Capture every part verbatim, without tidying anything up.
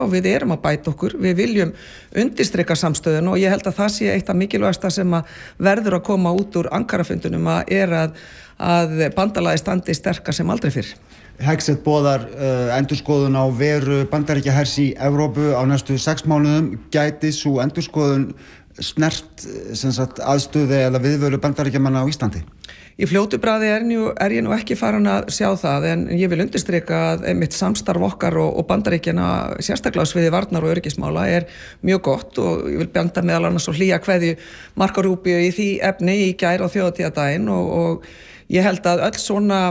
og við erum að bæta okkur, við viljum undirstrika samstöðun og ég held að það sé eitt af mikilvægasta sem að verður að koma út úr Ankarafundunum að er að, að bandalagið standi sterkar sem aldrei fyrr. Hegseth boðar uh, endurskoðun á veru Bandaríkjahers í Evrópu á næstu sex mánuðum. Gæti sú endurskoðun snert sem sagt, aðstöðu eða viðveru Bandaríkjamanna á Íslandi? Í fljótu bragði er, er ég nú ekki farin að sjá það en ég vil undirstrika að einmitt samstarf okkar og, og Bandaríkjanna sérstaklega á sviði varnar og öryggismála er mjög gott og ég vil benda meðal annars og hlýja kveðju Marco Rubio í því efni í gær á þjóðhátíðardaginn og, og ég held að öll svona,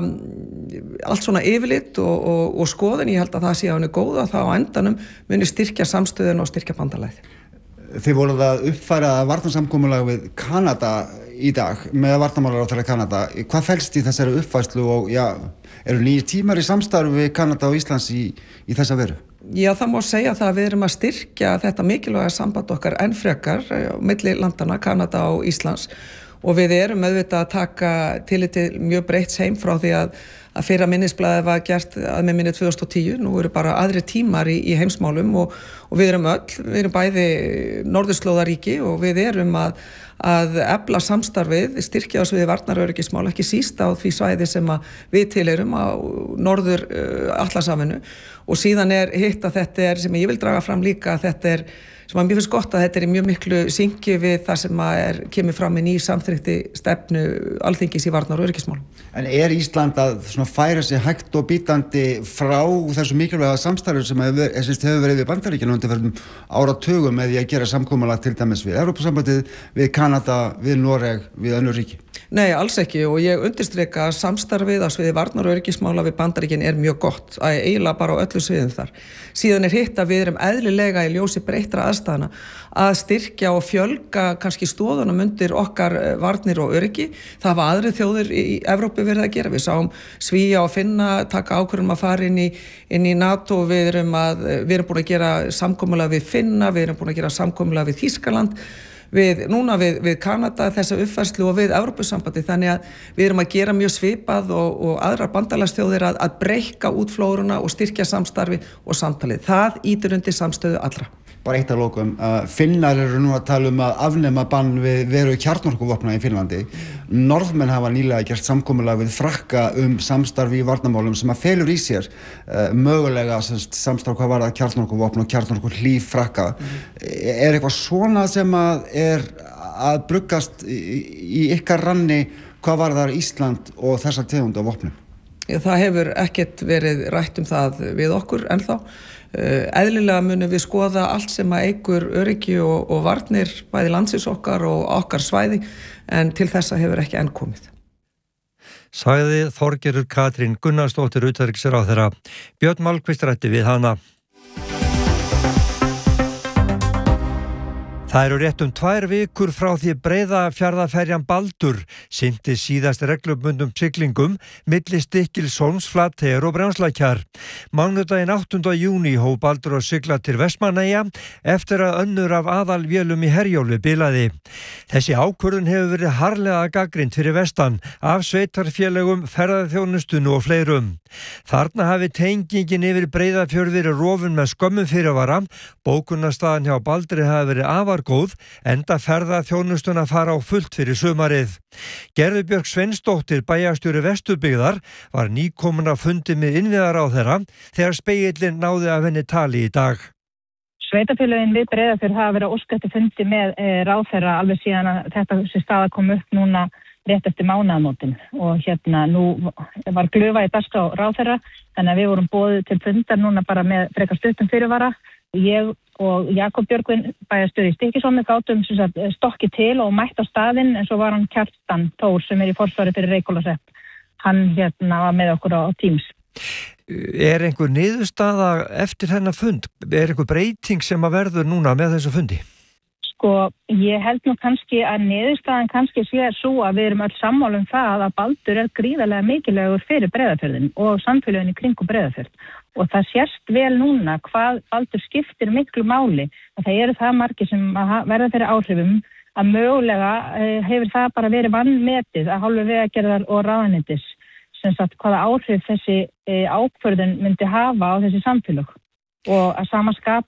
allt svona yfirlit og, og, og skoðun, ég held að það sé á henni góða það á endanum muni styrkja samstöðun og styrkja bandalagið. Þið voruð að uppfæra varnarsamkomulag við Kanada í dag með varnarmálaráðherra Kanada. Hvað felst í þessari uppfærslu og ja, eru nýjir tímar í samstarfi við Kanada og Íslands í, í þessa veru? Já, það má segja það að við erum að styrkja þetta mikilvæga samband okkar enn frekar á milli landana, Kanada og Íslands og við erum auðvitað að taka tillit til mjög breytts heim frá því að að fyrra minnisblaðið var gert að með minni tvö þúsund og tíu, nú eru bara aðri tímar í, í heimsmálum og, og við erum öll, við erum bæði norðurslóðaríki og við erum að, að efla samstarfið, styrkja á sviði varnar- og öryggismál, ekki síst á því svæði sem að við tilheyrum á norður uh, Atlantshafinu og síðan er hitt að þetta er, sem ég vil draga fram líka, að þetta er sem að mér finnst gott að þetta er í mjög miklu syngi við það sem að er, kemur fram í ný samþykkti stefnu Alþingis í varnar- og öryggismál. En er Ísland að svona færa sig hægt og bítandi frá þessu mikilvæga samstarfi sem hefur, hefur verið við Bandaríkjanna undanfarnum áratugum með því að gera samkomulag til dæmis við Evrópusambandið, við Kanada, við Noreg, við önnur ríki? Nei, alls ekki og ég undirstrika að samstarfið á sviði varnar- og öryggismála við Bandaríkin er mjög gott, að eiginlega bara á öllu sviðum þar. Síðan er hitt að við erum eðlilega í ljósi breyttra aðstæðna að styrkja og fjölga kannski stóðunum undir okkar varnir og öryggi. Það hafa aðri þjóðir í Evrópu verið að gera. Við sáum Svía og Finna taka ákvörðun að fara inn í, inn í NATO, við erum, að, við erum búin að gera samkomulag við Finna, við erum búin að gera samkomulag við Þýskaland, við, núna við, við Kanada þessa uppfærslu og við Evrópusambandi þannig að við erum að gera mjög svipað og, og aðrar bandalagsþjóðir að, að breikka út flóruna og styrkja samstarfi og samtalið. Það ýtir undir samstöðu allra. Bara eitt að lokum, uh, Finnar eru nú að tala um að afnema bann við veru kjarnorkuvopna í Finnlandi. Norðmenn hafa nýlega gert samkomulag við Frakka um samstarfi í varnarmálum sem að felur í sér uh, mögulega samstarf hvað varðar kjarnorkuvopna og kjarnorkuhlíf Frakka. Mm. Er eitthvað svona sem að er að bruggast í, í ykkar ranni hvað varðar Ísland og þessar tegund af vopnum? Það hefur ekkert verið rætt um það við okkur ennþá. Eðlilega munum við skoða allt sem að eykur öryggi og, og varnir bæði landsins okkar og okkar svæði en til þessa hefur ekki enn komið. Sagði Þorgerður Katrín Gunnarsdóttir utanríkisráðherra. Björn Malmquist ræddi við hana. Það eru rétt um tvær vikur frá því Breiðafjarðarferjan Baldur synti síðast reglubundum siglingum milli Stykkishólms, Flateyjar og Brjánslækjar. Mánudaginn áttunda júní hóf Baldur að sigla til Vestmannaeyja eftir að önnur af aðalvélum í Herjólfi bilaði. Þessi ákvörðun hefur verið harðlega gagnrýnd fyrir vestan af sveitarfélögum, ferðaþjónustunu og fleirum. Þarna hafi tengingin yfir Breiðafjörð verið rofin með skömmum fyrirvara. Bókunarstaðan hjá Baldri hafi verið afar góð, enda ferðaþjónustuna fara á fullt fyrir sumarið. Gerður Björk Sveinsdóttir, bæjarstjóri Vesturbyggðar, var nýkomin að fundi með innviðaráðherra þegar spegillinn náði af henni tali í dag. Sveitarfélögin við Breiðafjörð hafa verið að óska eftir fundi með e, ráðherra alveg síðan að þetta sem staða kom upp núna rétt eftir mánaðamótin og hérna nú var glufa í dagskrá ráðherra þannig að við vorum boðið til fundar núna bara með frekar stuttum fyrirvara. Ég og Jakob Björgvin bæjarstjóri í Stykkishólmi gátum stokki til og mætt á staðinn en svo var hann Kjartan Thor sem er í forsvari fyrir Reykhólahrepп. Hann hérna var með okkur á, á Teams. Er einhver niðurstaða eftir hennar fund? Er einhver breyting sem að verður núna með þessu fundi? Sko, ég held nú kannski að niðurstaðan kannski sé svo að við erum öll sammála um það að Baldur er gríðarlega mikilvægur fyrir Breiðafjörðin og samfélögin í kringum Breiðafjörð. Og það sést vel núna hvað Baldur skiptir miklu máli. Og það eru það margir sem verða fyrir áhrifum að mögulega hefur það bara verið vanmetið að hálfu Vegagerðar og ráðuneytis sem sagt hvaða áhrif þessi ákvörðun myndi hafa á þessi samfélög. Og að sama skapi